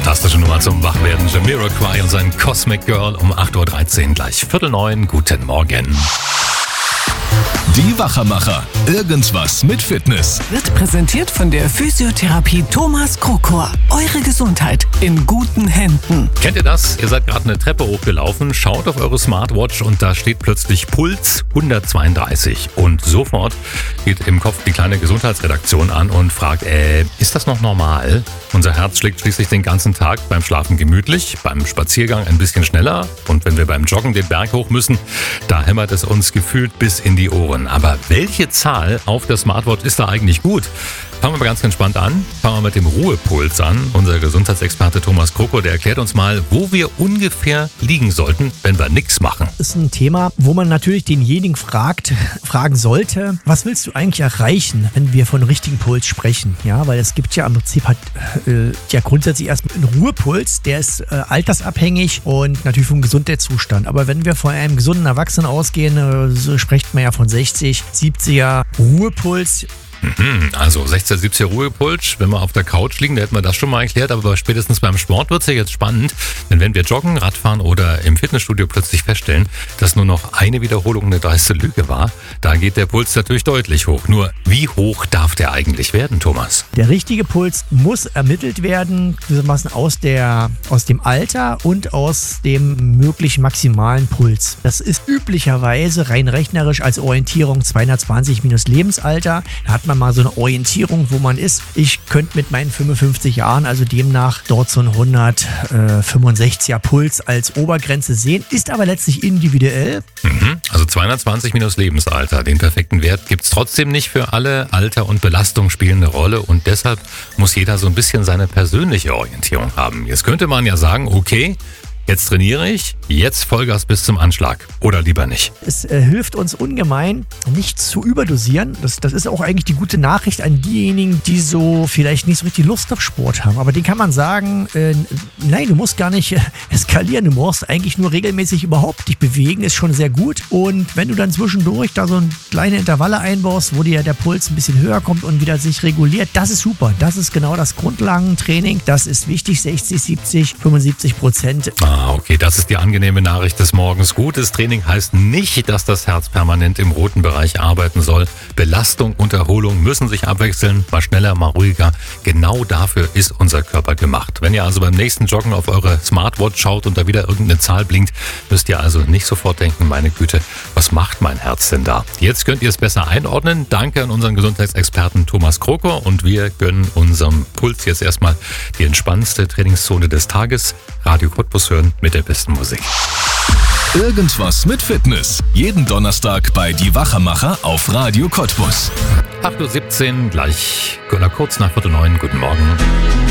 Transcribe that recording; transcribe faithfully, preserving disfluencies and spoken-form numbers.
Fantastische Nummer zum Wachwerden. Jamiroquai und sein Cosmic Girl um acht Uhr dreizehn, gleich Viertel neun. Guten Morgen. Die Wachermacher. Irgendwas mit Fitness. Wird präsentiert von der Physiotherapie Thomas Krokor. Eure Gesundheit in guten Händen. Kennt ihr das? Ihr seid gerade eine Treppe hochgelaufen, schaut auf eure Smartwatch und da steht plötzlich Puls hundertzweiunddreißig. Und sofort geht im Kopf die kleine Gesundheitsredaktion an und fragt, äh, ist das noch normal? Unser Herz schlägt schließlich den ganzen Tag, beim Schlafen gemütlich, beim Spaziergang ein bisschen schneller. Und wenn wir beim Joggen den Berg hoch müssen, da hämmert es uns gefühlt bis in die Ohren. Aber welche Zahl auf der Smartwatch ist da eigentlich gut? Fangen wir mal ganz entspannt an. Fangen wir mit dem Ruhepuls an. Unser Gesundheitsexperte Thomas Krokor, der erklärt uns mal, wo wir ungefähr liegen sollten, wenn wir nichts machen. Das ist ein Thema, wo man natürlich denjenigen fragt, fragen sollte, was willst du eigentlich erreichen, wenn wir von richtigen Puls sprechen? Ja, weil es gibt ja im Prinzip hat, äh, ja grundsätzlich erstmal einen Ruhepuls, der ist äh, altersabhängig und natürlich vom Gesundheitszustand. Aber wenn wir von einem gesunden Erwachsenen ausgehen, äh, so spricht man ja von sechzig, siebziger Ruhepuls. Also sechzig, siebzig Ruhepuls, wenn wir auf der Couch liegen, da hätten wir das schon mal erklärt, aber spätestens beim Sport wird es ja jetzt spannend, denn wenn wir joggen, Radfahren oder im Fitnessstudio plötzlich feststellen, dass nur noch eine Wiederholung eine dreiste Lüge war, da geht der Puls natürlich deutlich hoch. Nur wie hoch darf der eigentlich werden, Thomas? Der richtige Puls muss ermittelt werden, gewissermaßen aus, der, aus dem Alter und aus dem möglichen maximalen Puls. Das ist üblicherweise rein rechnerisch als Orientierung zweihundertzwanzig minus Lebensalter. Da hat man mal so eine Orientierung, wo man ist. Ich könnte mit meinen fünfundfünfzig Jahren, also demnach dort so ein hundertfünfundsechziger Puls als Obergrenze sehen, ist aber letztlich individuell. Mhm. Also zweihundertzwanzig minus Lebensalter. Den perfekten Wert gibt es trotzdem nicht für alle. Alter und Belastung spielen eine Rolle und deshalb muss jeder so ein bisschen seine persönliche Orientierung haben. Jetzt könnte man ja sagen, okay, jetzt trainiere ich, jetzt Vollgas bis zum Anschlag. Oder lieber nicht. Es äh, hilft uns ungemein, nicht zu überdosieren. Das, das ist auch eigentlich die gute Nachricht an diejenigen, die so vielleicht nicht so richtig Lust auf Sport haben. Aber denen kann man sagen, äh, nein, du musst gar nicht äh, eskalieren. Du musst eigentlich nur regelmäßig überhaupt dich bewegen, ist schon sehr gut. Und wenn du dann zwischendurch da so ein kleine Intervalle einbaust, wo dir der Puls ein bisschen höher kommt und wieder sich reguliert, das ist super. Das ist genau das Grundlagentraining. Das ist wichtig, sechzig, siebzig, fünfundsiebzig Prozent. Ah, okay, das ist die angenehme Nachricht des Morgens. Gutes Training heißt nicht, dass das Herz permanent im roten Bereich arbeiten soll. Belastung und Erholung müssen sich abwechseln, mal schneller, mal ruhiger. Genau dafür ist unser Körper gemacht. Wenn ihr also beim nächsten Joggen auf eure Smartwatch schaut und da wieder irgendeine Zahl blinkt, müsst ihr also nicht sofort denken, meine Güte, was macht mein Herz denn da? Jetzt könnt ihr es besser einordnen. Danke an unseren Gesundheitsexperten Thomas Krokor und wir gönnen unserem Puls jetzt erstmal die entspannendste Trainingszone des Tages. Radio Cottbus hören mit der besten Musik. Irgendwas mit Fitness. Jeden Donnerstag bei Die Wachermacher auf Radio Cottbus. acht Uhr siebzehn, gleich kurz nach Viertel neun. Guten Morgen.